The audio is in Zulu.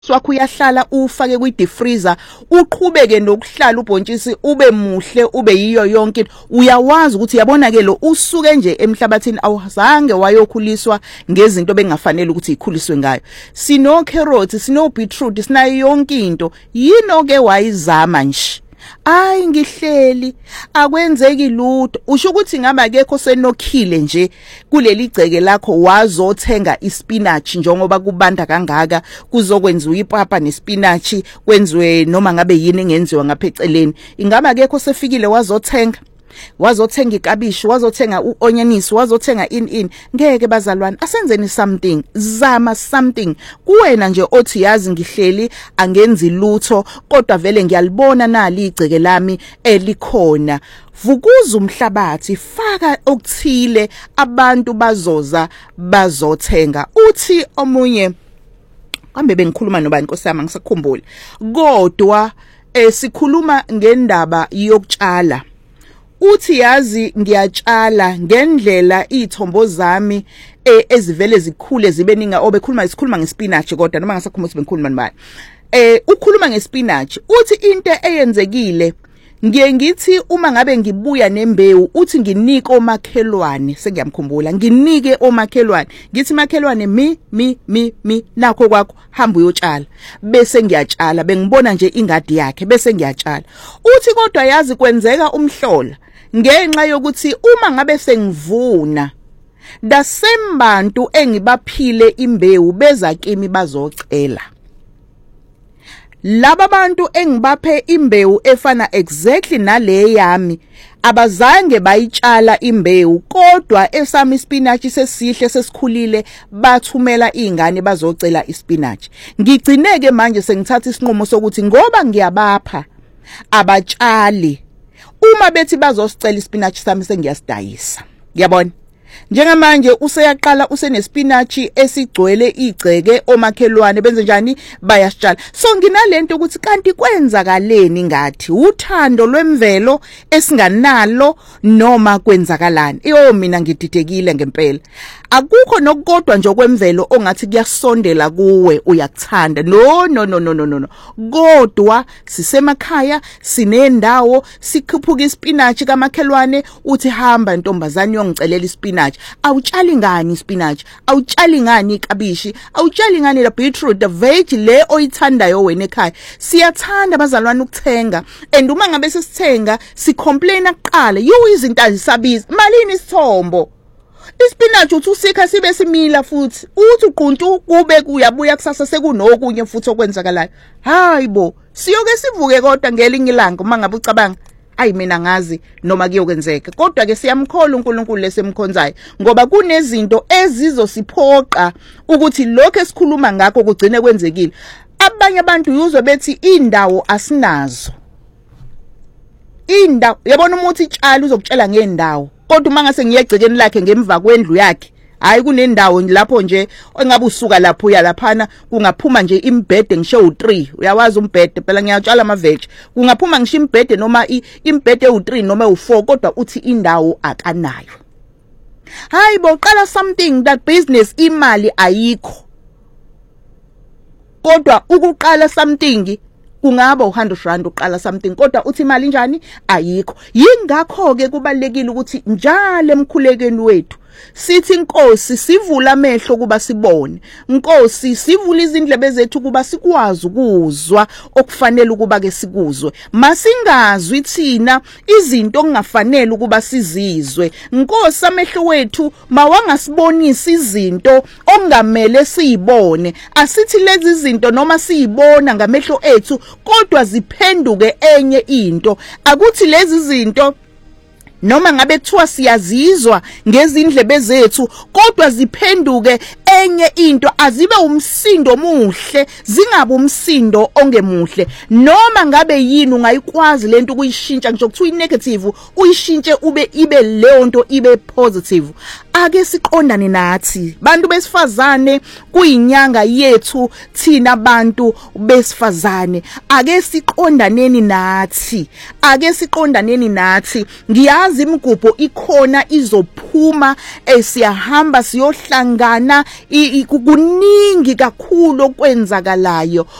Swakho uyahlala ufake kwi deep freezer uqhubeke nokuhlala ubhontshisi ube muhle ube yiyo yonke uyawazi ukuthi yabona ke lo usuke nje emhlabathini awuzange wayokhuliswa ngezinto bengafanele ukuthi ikhuliswe ngayo sino carrot sino beetroot sinayo yonke into yino ke wayizama nje Ay ngihleli akwenzeki lutho usho ukuthi ngaba kekho senokhile nje kuleli gceke lakho wazothenga ispinach njengoba kubanda kangaka kuzokwenziwa ipapa nespinach kwenziwe noma ngabe yini engenziwa ngapheceleni ingaba kekho sefikile wazothenga ikabishi wazothenga uonyanyisi wazothenga in ngeke bazalwane asenzeni something zama something kuwena nje othi yazi ngihleli angenzi lutho kodwa vele ngiyalibona nali igceke lami elikhona vukuza umhlabathi faka okuthile abantu bazoza bazothenga uthi omunye kambe bengikhuluma nobani Nkosi yami ngisakhumbula kodwa sikhuluma ngendaba yokutshala uthi yazi ngiyatshala ngendlela izithombo zami ezivele zikhule zibe ninga sikhuluma ngespinach kodwa noma ngasakhuluma sibengikhuluma nibani ukhuluma ngespinach uthi into eyenzekile ngithi uma ngabe ngibuya nembewu uthi nginike omakhelwane sengiyamkhumbula nginike omakhelwane ngithi makhelwane mi nakho kwakho hamba uyotshala bese ngiyatshala bengibona nje ingadi yakhe bese ngiyatshala uthi kodwa yazi kwenzeka umhlola ngenxa yokuthi uma ngabe sengivuna dasembantu engibaphile imbewu beza kimi bazocela laba bantu engibaphe imbewu efana exactly nale yami abazange bayitshala imbewu kodwa esami spinach sesihle sesikhulile bathumela izingane bazocela ispinach ngigcineke manje sengithatha isinqumo sokuthi ngoba ngiyabapha abatshali uma bethi bazosicela ispinach sami sengiyasidayisa yabona njengamanje useyaqala usenespinach esigcwele igceke omakhelwane benze njani bayasitshala so nginalento ukuthi kanti kwenzakaleni ngathi uthando lwemvelo esinganalo noma kwenzakalani mina ngididekile ngempela akukho nokukodwa nje kwemvelo ongathi kuyasondela kuwe uyakuthanda no kodwa sisemakhaya sinendawo sikhuphuka ispinach kamakhelwane uthi hamba ntombazane yongicelela ispinach awutshali ngani ispinach awutshali ngani ikabishi awutshali ngani la beetroot the veg le oyithandayo wena ekhaya siyathanda abazalwane ukuthenga and uma ngabe sisithenga sicomplain aqala izinto azisabizi malini isithombo ispinach uthi usikha sibe simila futhi uthi uquntu kube kuyabuya kusasa sekunokunye futhi okwenzakalayo hayibo siyoke sivuke kodwa ngelinye ilanga uma ngabe ucabanga ayi mina ngazi noma kuyokwenzeka kodwa ke siyamkhola uNkulunkulu lesemkhonzayo ngoba kunezinto ezizosiphoqa ukuthi lokho esikhuluma ngakho kugcine kwenzekile abanye abantu yuzwe bethi indawo asinazo indawo yabona umuthi itshala uzokutshela ngendawo kodwa uma ngase ngiyegcekeni lakhe ngemva kwendlu yakhe hayi kunendawo lapho nje engabe usuka lapho uya laphana kungaphuma nje imbhede ngisho u3 uyawazi umbhede phela ngiyatshala amaveji kungaphuma ngisho imbhede noma imbhede u3 noma u4 kodwa uthi indawo akanayo hayi boqala something that business imali ayikho kodwa ukuqala something kungaba u100 uqala something kodwa uthi imali njani ayikho yingakho ke kubalekile ukuthi njalo emkhulekeni wethu sithi Nkosi sivula amehlo kuba sibone Nkosi sivula izindlebe zethu kuba sikwazi ukuzwa okufanele ukuba ke sikuzwe masingazwi thina izinto okungafanele ukuba sizizwe Nkosi amehlo wethu mawangasibonisa izinto ongamele siyibone asithi lezi zinto noma siyibona ngamehlo ethu kodwa ziphenduke enye into akuthi lezi zinto noma ngabe kuthiwa siyazizwa ngezindlebe zethu kodwa ziphenduke enye into azibe umsindo muhle zingabe umsindo ongemuhle noma ngabe yini ungayikwazi lento ukuyishintsha ngisho kuthiwa inegative uyishintshe ibe leyo nto ibe positive ake siqondane nathi bantu besifazane kuyinyanga yethu thina bantu besifazane ake siqondaneni nathi ngiyazi imigubho ikhona izophuma siyahamba siyohlangana kuningi kakhulu okwenzakalayo